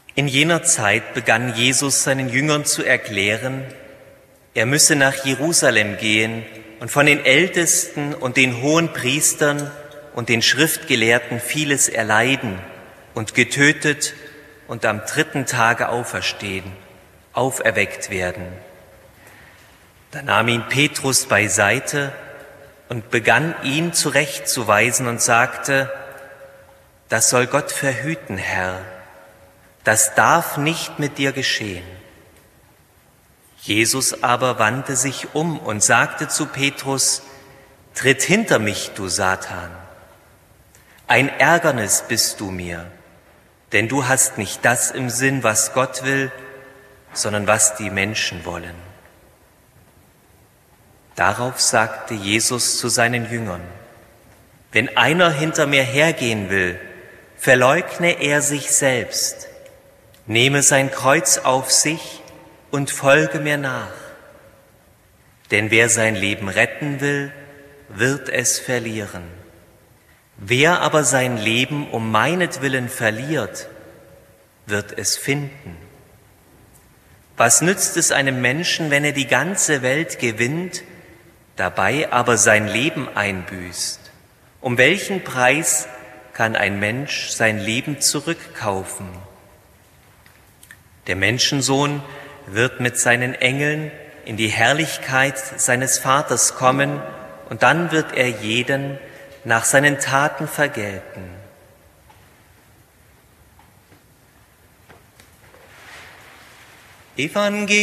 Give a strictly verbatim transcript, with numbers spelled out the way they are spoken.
In jener Zeit begann Jesus seinen Jüngern zu erklären, er müsse nach Jerusalem gehen und von den Ältesten und den Hohenpriestern und den Schriftgelehrten vieles erleiden und getötet und am dritten Tage auferstehen, auferweckt werden. Da nahm ihn Petrus beiseite und begann ihn zurechtzuweisen und sagte: Das soll Gott verhüten, Herr, das darf nicht mit dir geschehen. Jesus aber wandte sich um und sagte zu Petrus: Tritt hinter mich, du Satan. Ein Ärgernis bist du mir, denn du hast nicht das im Sinn, was Gott will, sondern was die Menschen wollen. Darauf sagte Jesus zu seinen Jüngern: Wenn einer hinter mir hergehen will, verleugne er sich selbst, nehme sein Kreuz auf sich und folge mir nach. Denn wer sein Leben retten will, wird es verlieren. Wer aber sein Leben um meinetwillen verliert, wird es finden. Was nützt es einem Menschen, wenn er die ganze Welt gewinnt, dabei aber sein Leben einbüßt? Um welchen Preis kann ein Mensch sein Leben zurückkaufen? Der Menschensohn wird mit seinen Engeln in die Herrlichkeit seines Vaters kommen, und dann wird er jeden nach seinen Taten vergelten. Evangelium